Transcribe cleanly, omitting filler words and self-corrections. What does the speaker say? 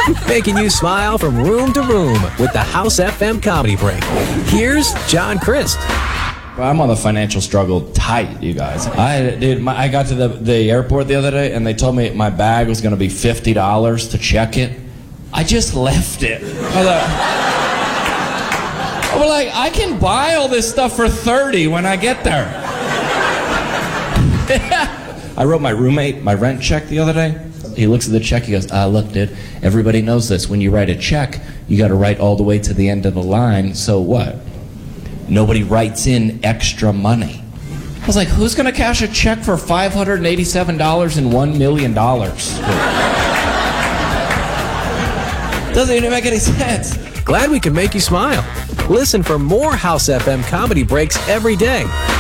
Making you smile from room to room with the House FM Comedy Break. Here's John Crist. I'm on the financial struggle tight, you guys. I got to the airport the other day, and they told me my bag was going to be $50 to check it. I just left it. I was like, I can buy all this stuff for $30 when I get there. I wrote my roommate my rent check the other day. He looks at the check, he goes, look, dude, everybody knows this. When you write a check, you got to write all the way to the end of the line. So what? Nobody writes in extra money. I was like, who's going to cash a check for $587 and $1 million? Doesn't even make any sense. Glad we could make you smile. Listen for more House FM Comedy Breaks every day